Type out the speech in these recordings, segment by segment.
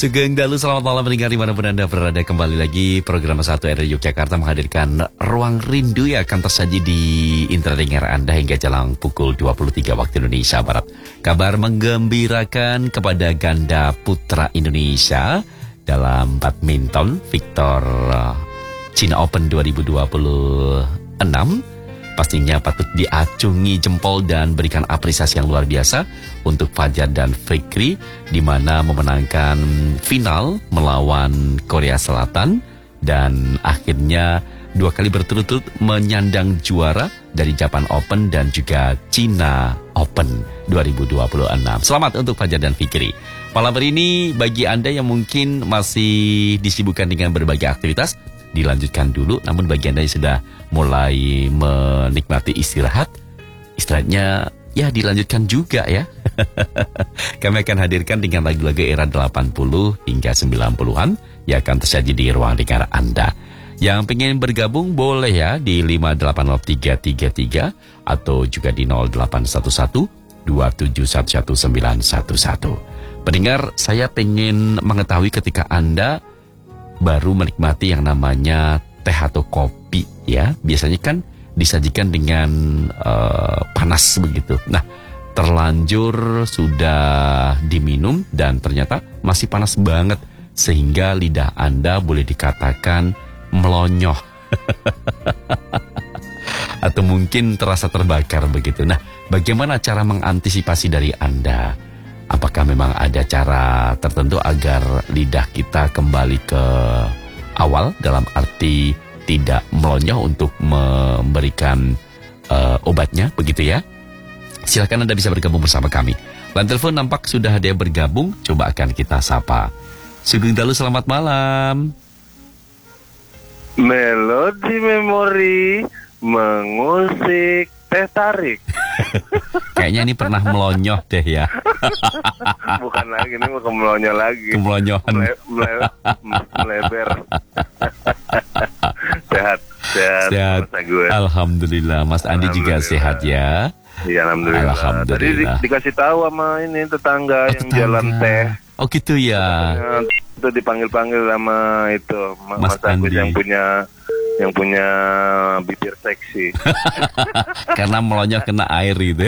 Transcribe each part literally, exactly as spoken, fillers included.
Sugeng Dalu, selamat malam pendengar dimanapun Anda berada. Kembali lagi program satu R R I Yogyakarta menghadirkan Ruang Rindu yang akan tersaji di indera dengar Anda hingga jelang pukul dua puluh tiga waktu Indonesia Barat. Kabar menggembirakan kepada ganda putra Indonesia dalam badminton Victor China Open dua ribu dua puluh enam. Pastinya patut diacungi jempol dan berikan apresiasi yang luar biasa untuk Fajar dan Fikri, di mana memenangkan final melawan Korea Selatan dan akhirnya dua kali berturut-turut menyandang juara dari Japan Open dan juga China Open dua ribu dua puluh enam. Selamat untuk Fajar dan Fikri. Malam hari ini bagi Anda yang mungkin masih disibukkan dengan berbagai aktivitas, dilanjutkan dulu. Namun bagi Anda yang sudah mulai menikmati istirahat, istirahatnya ya dilanjutkan juga ya. Kami akan hadirkan dengan lagu-lagu era delapan puluh hingga sembilan puluhan yang akan tersaji di ruang dengar Anda. Yang pengen bergabung boleh ya di lima delapan nol tiga tiga tiga atau juga di nol delapan satu satu dua tujuh satu satu sembilan satu satu. Pendengar, saya pengen mengetahui ketika Anda baru menikmati yang namanya teh atau kopi ya, biasanya kan disajikan dengan uh, panas begitu. Nah, terlanjur sudah diminum dan ternyata masih panas banget sehingga lidah Anda boleh dikatakan melonyoh atau mungkin terasa terbakar begitu. Nah, bagaimana cara mengantisipasi dari Anda? Apakah memang ada cara tertentu agar lidah kita kembali ke awal dalam arti tidak melonyoh untuk memberikan uh, obatnya, begitu ya? Silakan Anda bisa bergabung bersama kami. Line telepon nampak sudah ada yang bergabung, coba akan kita sapa. Sugeng Dalu, selamat malam. Melodi memori mengusik teh tarik. Kayaknya ini pernah melonyoh deh ya. Bukan lagi, ini mau kemelonyoh lagi. Kemelonyohan. Mele, mele, meleber. Sehat, sehat. Sehat. Gue. Alhamdulillah, Mas Andi juga sehat ya. Iya, alhamdulillah. Alhamdulillah. Tadi di, dikasih tahu sama ini tetangga oh, yang tetangga. Jalan teh. Oh gitu ya. Itu dipanggil-panggil sama itu Mas, Mas Andi yang punya yang punya bibir seksi. Karena melonyoh kena air gitu.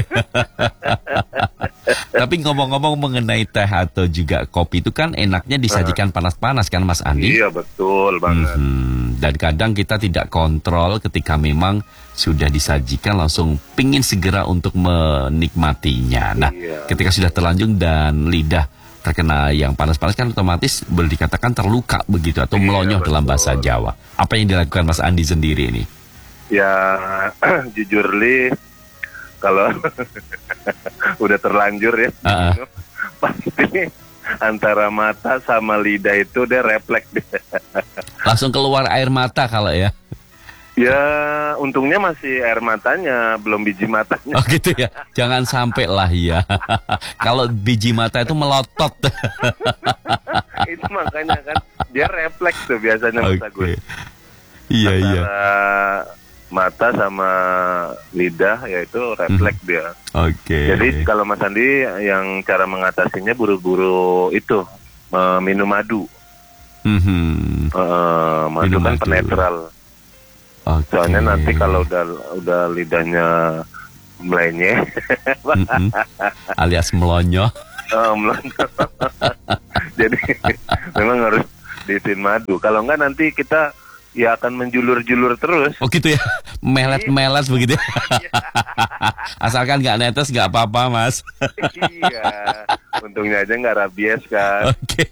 Tapi ngomong-ngomong mengenai teh atau juga kopi itu kan enaknya disajikan panas-panas kan Mas Andi? Iya betul banget. Hmm, dan kadang kita tidak kontrol ketika memang sudah disajikan langsung pingin segera untuk menikmatinya. Nah, iya. Ketika sudah terlanjur dan lidah terkena yang panas-panas kan otomatis boleh dikatakan terluka begitu atau iya, melonyoh betul. Dalam bahasa Jawa. Apa yang dilakukan Mas Andi sendiri ini? Ya jujur li kalau udah terlanjur ya uh-uh. pasti antara mata sama lidah itu dia refleks deh. Langsung keluar air mata kalau ya? Ya untungnya masih air matanya, belum biji matanya. Oh gitu ya, jangan sampai lah ya. Kalau biji mata itu melotot. Itu makanya kan dia refleks tuh biasanya okay. mata gue. Iya iya. Mata sama lidah yaitu refleks hmm. dia. Oke. Okay. Jadi kalau Mas Andi yang cara mengatasinya buru-buru itu uh, minum madu. Mm-hmm. Uh, madu minum kan madu. Penetral. Okay. Soalnya nanti kalau udah udah lidahnya melenyeh, mm-hmm. alias melonyoh. Oh, melonyoh. Jadi memang harus diisiin madu. Kalau enggak nanti kita ya akan menjulur-julur terus. Oh gitu ya, melet-melet begitu ya. Asalkan nggak netes nggak apa-apa Mas. Iya, untungnya aja nggak rabies kan. Oke.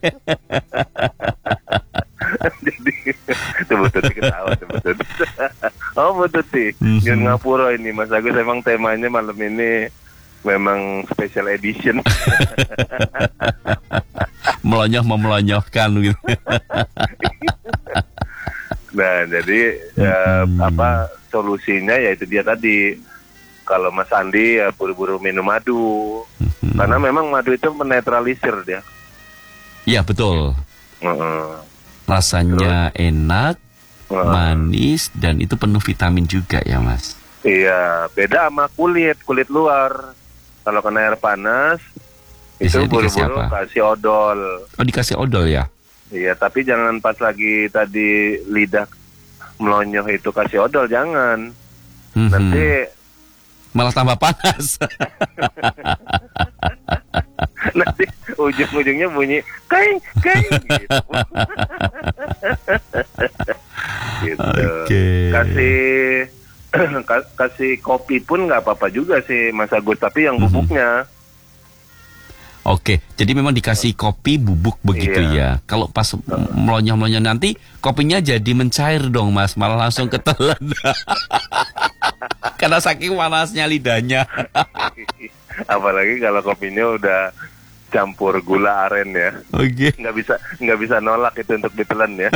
Jadi Bututi ketawa Bututi. Oh Bututi, mm-hmm. Nyun Ngapura ini Mas Agus emang temanya malam ini memang special edition. Melonyoh memelonyohkan gitu. Nah jadi mm-hmm. ya, apa solusinya ya itu dia tadi. Kalau Mas Andi ya buru-buru minum madu, mm-hmm. karena memang madu itu menetralisir dia. Iya betul. Uh-uh. Rasanya Terus, enak, uh, manis dan itu penuh vitamin juga ya Mas. Iya, beda sama kulit kulit luar. Kalau kena air panas Itu buru-buru kasih odol. Oh, dikasih odol ya? Iya, tapi jangan pas lagi tadi lidah melonyoh itu kasih odol, jangan. Mm-hmm. Nanti malah tambah panas. Nanti ujung-ujungnya bunyi kain, kain gitu. Gitu. Okay. Kasih kasih kopi pun nggak apa-apa juga sih Mas Agus, tapi yang bubuknya. Mm-hmm. Oke, jadi memang dikasih kopi bubuk begitu iya. ya. Kalau pas melonyoh-melonyoh nanti kopinya jadi mencair dong Mas, malah langsung ketelan. Karena saking panasnya lidahnya. Apalagi kalau kopinya udah campur gula aren ya. Oke. Nggak bisa nggak bisa nolak itu untuk ditelan ya.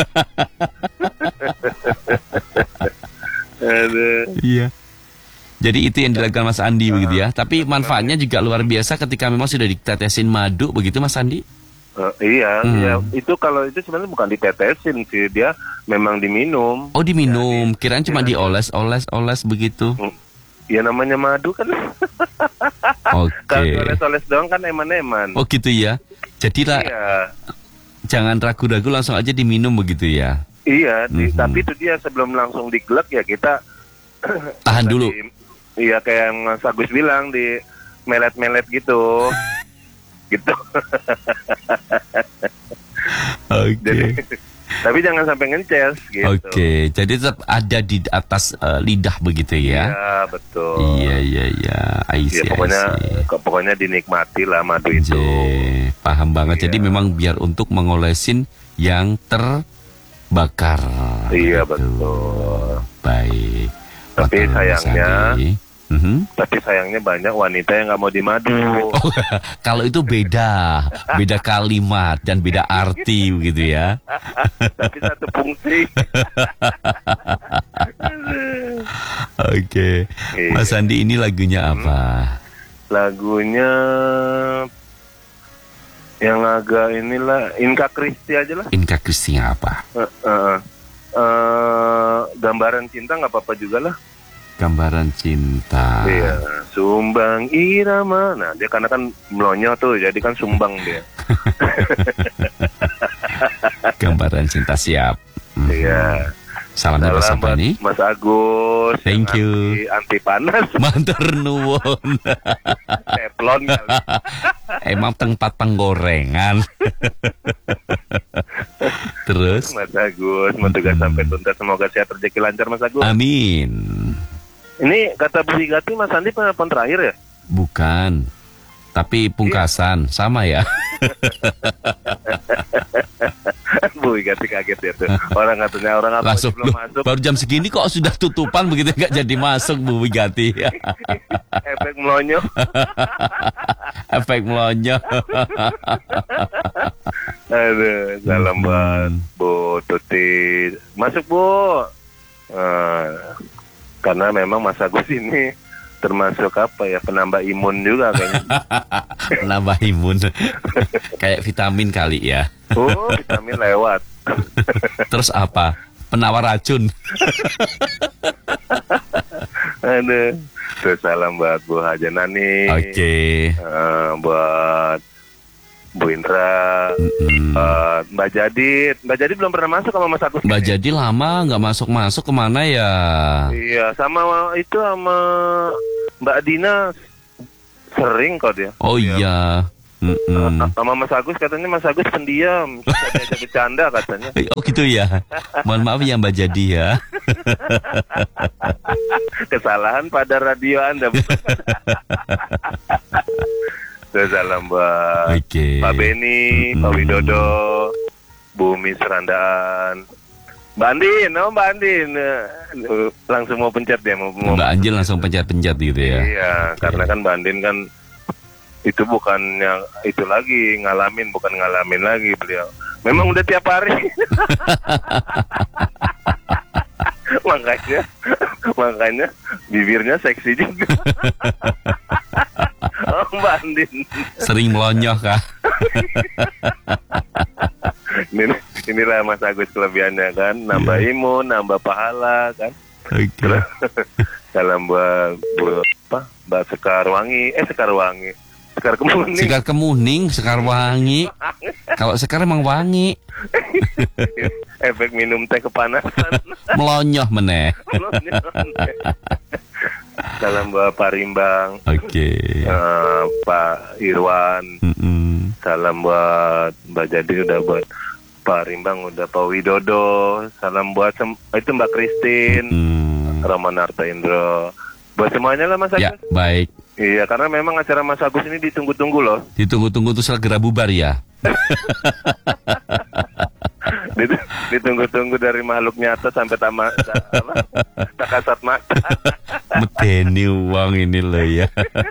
Aduh. Iya. Jadi itu yang dilakukan Mas Andi uh, begitu ya. Tapi manfaatnya juga luar biasa ketika memang sudah ditetesin madu begitu Mas Andi. Uh, iya, hmm. iya. Itu kalau itu sebenarnya bukan ditetesin sih, dia memang diminum. Oh, diminum. Ya, kirain cuma ya, dioles-oles-oles begitu. Ya namanya madu kan. Oke. Okay. Kalau dioles-oles doang kan eman-eman. Oh gitu ya. Jadi lah. Iya. Jangan ragu-ragu, langsung aja diminum begitu ya. Iya, di, mm-hmm. tapi itu dia sebelum langsung diglek ya kita tahan dulu. Di, iya kayak yang Mas Agus bilang di melet-melet gitu. Gitu. Oke. Okay. Tapi jangan sampai ngences gitu. Oke, okay, jadi tetap ada di atas uh, lidah begitu ya. Iya, betul. Iya, iya, iya. Ya, pokoknya pokoknya dinikmati lah madu itu. Paham banget. Iya. Jadi memang biar untuk mengolesin yang terbakar. Iya, gitu. Betul. Baik. Tapi sayangnya, mm-hmm. tapi sayangnya banyak wanita yang nggak mau dimadu. Oh, kalau itu beda, beda kalimat dan beda arti begitu ya. Tapi satu fungsi. Oke, okay. Mas Andi ini lagunya apa? Lagunya yang agak inilah Inka Kristi aja lah. Inka Kristi apa? Uh, uh, Uh, gambaran cinta nggak apa-apa juga lah. Gambaran cinta. Iya, sumbang irama. Nah, dia karena kan melonyoh tuh, jadi kan sumbang dia. Gambaran cinta, siap. Iya. Salam dari siapa nih? Mas Agus. Thank you. Anti, anti panas. Matur nuwun. Teflon kali. Emang tempat penggorengan. Terus Mas Agus, mentugas hmm. sampai tuntas, semoga sehat rezeki lancar Mas Agus. Amin. Ini kata Bu Higati Mas Andi penelpon terakhir ya? Bukan, tapi pungkasan, iya. Sama ya. Bu Higati kaget ya tuh. Orang katanya orang apa belum masuk. Baru jam segini kok sudah tutupan begitu, nggak jadi masuk Bu Higati. Efek melonyoh. Efek melonyoh. Aduh, salam buat Bu Tuti. Masuk Bu. Uh, karena memang Mas Agus ini termasuk apa ya, penambah imun juga kayaknya. Penambah imun. Kayak vitamin kali ya. Oh, vitamin lewat. Terus apa? Penawar racun. Aduh. Terus salam buat Bu Hajanani. Oke. Okay. Uh, buat Bu Indra, mm-hmm. uh, Mbak Jadid. Mbak Jadid belum pernah masuk sama Mas Agus. Mbak Jadid lama nggak masuk-masuk, kemana ya? Iya, sama itu sama Mbak Dina sering kok dia. Oh iya. Uh, sama Mas Agus katanya Mas Agus pendiam, bisa diajak bercanda katanya. Oh gitu ya. Mohon maaf ya Mbak Jadi ya. Kesalahan pada radio Anda. Salam buat okay. Pak Beni, mm-hmm. Pak Widodo, Bu Mis Randaan, Mbak Andin, oh Mbak Andin, langsung mau pencet dia mau. Mbak Anjil langsung pencet-pencet gitu ya? Iya, okay. Karena kan Mbak Andin kan itu bukan yang itu lagi ngalamin, bukan ngalamin lagi beliau. Memang udah tiap hari. makanya, makanya bibirnya seksi juga. Oh, Mbak Andin. Sering melonyoh kah? Ini, inilah Mas Agus kelebihannya kan, nambah yeah. imun, nambah pahala kan. Oke. Okay. Salam buat Bu apa? Mbak Sekarwangi, eh Sekarwangi. Sekar Kemuning. Sekar Kemuning, Sekar Wangi. Kalau Sekar emang wangi. Efek minum teh kepanasan. Melonyoh meneh. Salam buat Pak Rimbang. Oke. Okay. Uh, Pak Irwan. Mm-mm. Salam buat Mbak Jadi, udah buat Pak Rimbang, udah Pak Widodo. Salam buat sem- itu Mbak Christine. Mm. Roman Arta Indro. Buat semuanya lah Mas Agus. Ya, baik. Iya, karena memang acara Mas Agus ini ditunggu-tunggu loh. Ditunggu-tunggu tuh segera bubar ya. Ditunggu-tunggu dari makhluk nyata sampai tama, apa, tak kasat mata. Medeni uang ini loh ya.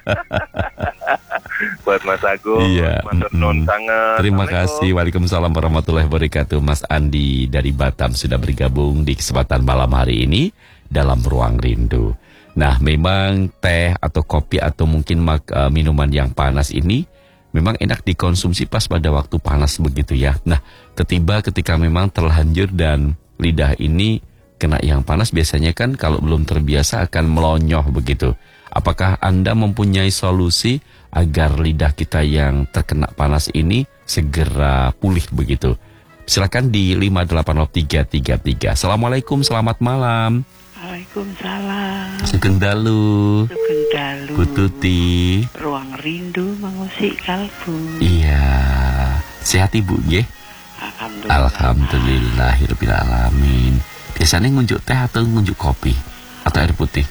Buat Mas Agus, iya. Mas Non sangat. Terima kasih. Waalaikumsalam warahmatullahi wabarakatuh. Mas Andi dari Batam sudah bergabung di kesempatan malam hari ini dalam Ruang Rindu. Nah, memang teh atau kopi atau mungkin mak, uh, minuman yang panas ini memang enak dikonsumsi pas pada waktu panas begitu ya. Nah, ketiba ketika memang terlanjur dan lidah ini kena yang panas, biasanya kan kalau belum terbiasa akan melonyoh begitu. Apakah Anda mempunyai solusi agar lidah kita yang terkena panas ini segera pulih begitu? Silakan di lima delapan nol tiga tiga tiga. Assalamualaikum, selamat malam. Waalaikumsalam. Sugeng dalu. Sugeng dalu. Bu Tuti. Ruang Rindu mengusik kalbu. Iya. Sehat Ibu nggih? Alhamdulillah. Alhamdulillahirabbil alamin. Biasanya ngunjuk teh atau ngunjuk kopi atau air putih?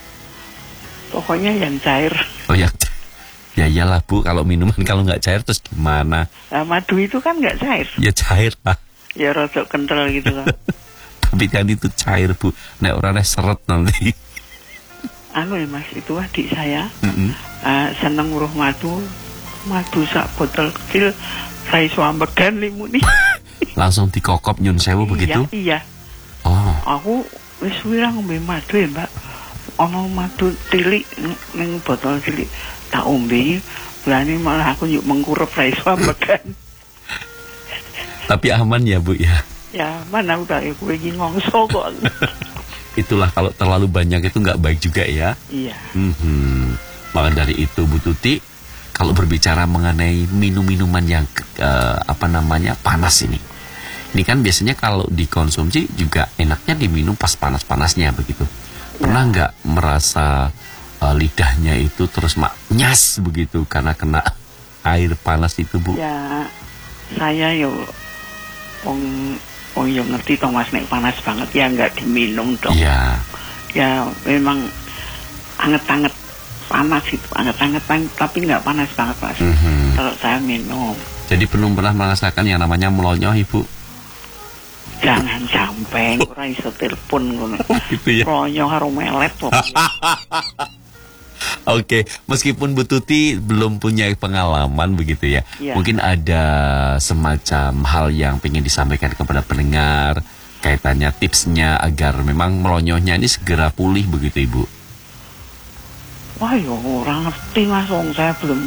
Pokoknya yang cair. Oh ya. Ya iyalah Bu, kalau minuman kalau nggak cair terus gimana? Nah, madu itu kan nggak cair. Ya cair lah. Ya rodok kental gitu kan. Tapi kan itu cair Bu, nek orangnya seret nanti. Anu ya Mas, itu adik saya mm-hmm. uh, seneng nguruh madu, madu sak botol kecil, saya suambegan limu nih. Langsung dikokop nyun sewu begitu? Iya, iya. Oh. Aku wis wirang ngombe madu ya Mbak. Ono madu cilik ning botol cilik tak ombe, berani malah aku yuk mengkurep saya suambegan. Tapi aman ya Bu ya? Ya mana udah ya gue ingin ngongso kok. Itulah kalau terlalu banyak itu nggak baik juga ya. Iya. Mm-hmm. Maka dari itu Bu Tuti, kalau berbicara mengenai minum-minuman yang uh, apa namanya panas ini, ini kan biasanya kalau dikonsumsi juga enaknya diminum pas panas-panasnya begitu. Pernah nggak ya. merasa uh, lidahnya itu terus mak nyas begitu karena kena air panas itu Bu? Ya saya yo Wong Oh iya ngerti toh Mas, nek panas banget ya nggak diminum dong. Iya. Ya memang anget-anget panas itu, anget-anget tapi nggak panas banget Mas. Mm-hmm. Kalau saya minum. Jadi belum pernah merasakan yang namanya melonyoh Ibu? Jangan sampai ora iso telepon ngono. Oh, gitu ya. Melonyoh karo melet kok. Oke, meskipun Bu Tuti belum punya pengalaman begitu ya, ya, mungkin ada semacam hal yang ingin disampaikan kepada pendengar, kaitannya tipsnya agar memang melonyohnya ini segera pulih begitu Ibu. Wah ya orang ngerti Mas, wong saya belum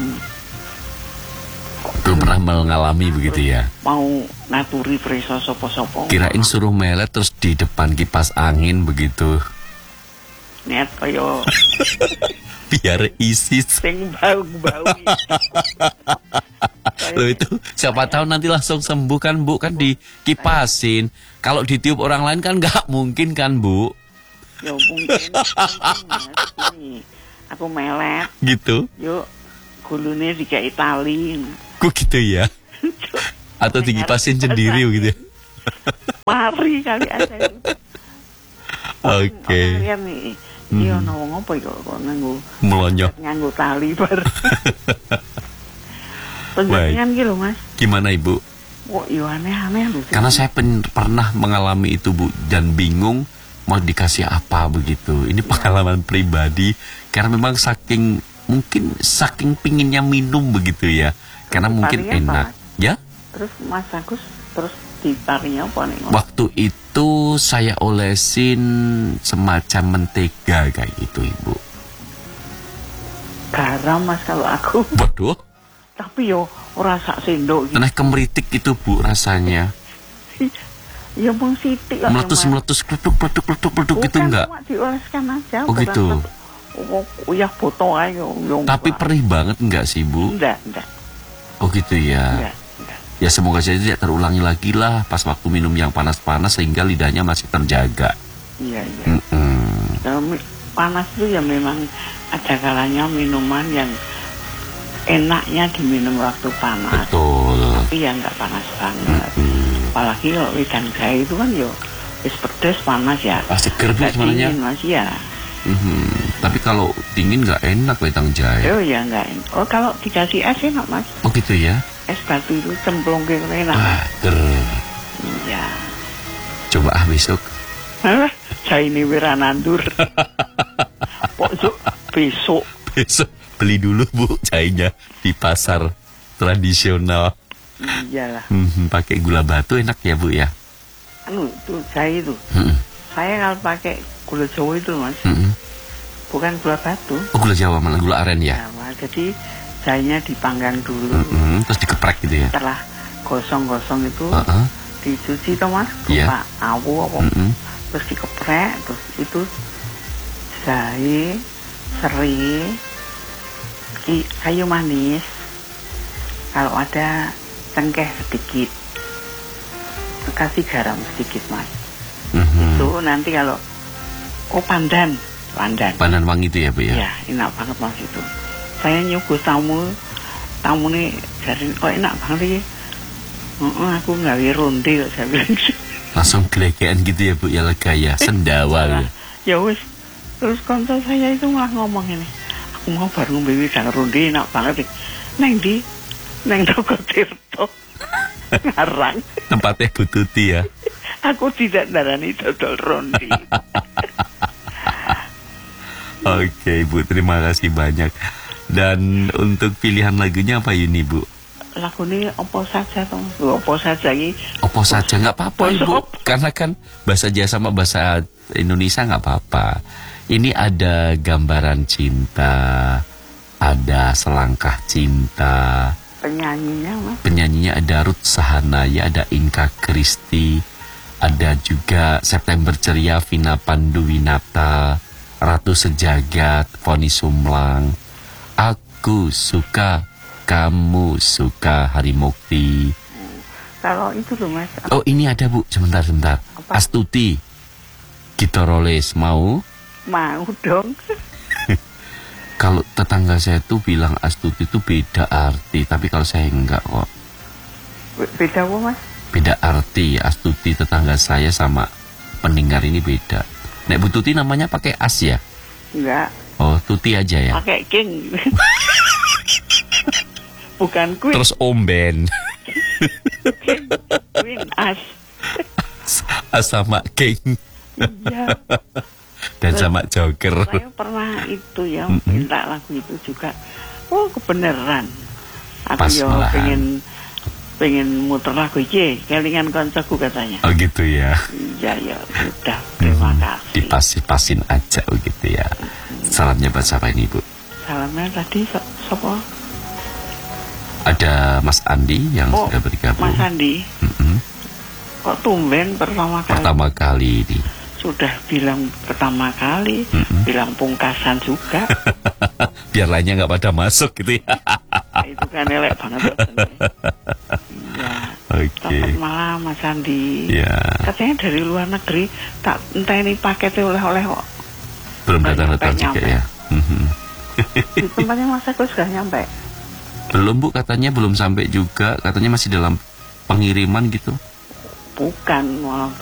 belum pernah mengalami begitu ya. Mau naturi preso sopo-sopo. Kirain suruh melet terus di depan kipas angin begitu. Niat kaya biar isi sing bau-bau. Loh itu siapa tahu nanti langsung sembuh kan Bu, kan dikipasin. Kalau ditiup orang lain kan nggak mungkin kan Bu? Ya mungkin, mungkin Mas. Ini aku melet. Gitu. Yuk gulune dikei tali. Kok gitu ya? Atau dikipasin sendiri begitu ya? Mari kali aja. Oke. Iya nih. Iya ono wong apa kok kok nganggo melonyoh. Nganggo tali bar. Penjelasan ki lho Mas. Gimana Ibu? Kok yo aneh-aneh lho. Karena saya pen, pernah mengalami itu Bu dan bingung mau dikasih apa begitu. Ini pengalaman ya. pribadi karena memang saking mungkin saking pinginnya minum begitu ya. Karena terus mungkin enak. Apa, ya? Terus Mas Agus terus ditarinya apa nih? Waktu itu saya olesin semacam mentega kayak gitu Ibu. Garam Mas kalau aku. Waduh. Tapi yo rasa sendok gitu. Teneh kemeritik itu Bu rasanya. Ya mung sithik kok. Meletus-meletus kletuk-kletuk-kletuk gitu enggak? Bukan, dioleskan aja. Oh gitu. Oh, uyah foto aja. Tapi perih banget enggak sih, Bu? Enggak, enggak. Oh gitu ya. Enggak, enggak. Ya semoga saja tidak terulangi lagi lah pas waktu minum yang panas-panas sehingga lidahnya masih terjaga. Iya, iya. Mm-mm. Kalau panas itu ya memang ada kalanya minuman yang enaknya diminum waktu panas. Betul. Tapi ya nggak panas banget. Mm-mm. Apalagi kalau wedang jahe itu kan yo es pedes panas ya. Ah, seger Bu sebenarnya. Mas ya. Mm-hmm. Tapi kalau dingin nggak enak wedang jahe. Oh ya nggak enak. Oh kalau dikasih es enak Mas. Oh gitu ya. Es batu itu cemplung ke enak. Ah, ger. Iya. Coba ah besok. Alah, jahe ini wiranandur. Pokok besok. Besok beli dulu Bu jahenya di pasar tradisional. Iyalah. Hmm, pakai gula batu enak ya Bu ya. Anu itu jahe itu. Hmm. Saya kalau pakai gula Jawa itu Mas. Hmm. Bukan gula batu. Oh gula Jawa malah gula aren ya. Ya, Mas. Jadi jahenya dipanggang dulu. Hmm. Terus dikeprek gitu ya. Setelah gosong-gosong itu Uh-uh. dicuci toh Mas. Iya. Berupa awu apa. Hmm. Terus dikeprek, terus itu jahe, serai, ki- kayu manis, kalau ada cengkeh sedikit, kasih garam sedikit Mas. Hmm. Itu nanti kalau oh pandan, pandan. Pandan wangi itu ya Bu ya. Ya enak banget Mas itu. Saya nyuguh tamu, tamu nih jadi oh enak banget ya. Uh, aku nggawe ronde kok saya bilang. Langsung gelegean gitu ya Bu ya, lega ya, sendawa gitu. Ya wis. Terus konco saya itu malah ngomong ini, aku mau baru ngombe wedang ronde enak banget. Neng di neng Toko Tirto. Ngarang. Tempatnya Bu Tuti ya. Aku tidak darani dodol ronde. Oke Bu, terima kasih banyak. Dan untuk pilihan lagunya apa ini Bu? Lagu ini apa saja toh? Apa saja ini? Apa saja nggak apa-apa Bosok. Ibu, karena kan bahasa Jawa sama bahasa Indonesia nggak apa-apa. Ini ada gambaran cinta, ada selangkah cinta. Penyanyinya Mas. Penyanyinya ada Ruth Sahanaya, ada Inka Kristi, ada juga September Ceria, Vina Panduwinata, Ratu Sejagat, Foni Sumlang. Aku suka, kamu suka, Harimukti. Kalau itu loh Mas. Oh ini ada Bu, sebentar sebentar. Apa? Astuti, Gitoroles mau? Mau dong. Kalau tetangga saya tuh bilang Astuti itu beda arti, tapi kalau saya enggak kok. Be- Beda apa Mas? Beda arti, Astuti tetangga saya sama pendengar ini beda. Nek Bu Tuti namanya pakai as ya? Enggak. Oh Tuti aja ya. Pakai king. Bukan queen. Terus Omben. Queen, queen as. As sama King Iya. dan sama Joker. Saya pernah itu ya Mm-mm. minta lagu itu juga. Oh kebenaran. Aku Pas ya malahan. pengen pengen muter lagu iki kelingan koncoku katanya. Oh gitu ya. Iya ya sudah terima kasih. Dipas-pasin aja begitu ya. Salamnya buat siapa ini Bu? Salamnya tadi so, sopo? Ada Mas Andi yang Oh, sudah bergabung. Mas Andi. Mm-mm. Kok tumben pertama kali? Pertama kali ini. Sudah bilang pertama kali, Mm-mm. bilang pungkasan juga. Biar lainnya nggak pada masuk gitu ya. Nah, itu kan elek banget. Iya. Oke. Selamat malam Mas Andi. Ya. Katanya dari luar negeri, tak entah ini paketnya oleh-oleh kok. Belum Nggak datang-datang juga nyampe-nyampe. ya. Mhm. Di tempatnya Mas Agus sudah nyampe. Belum Bu, katanya belum sampai juga. Katanya masih dalam pengiriman gitu. Bukan, malah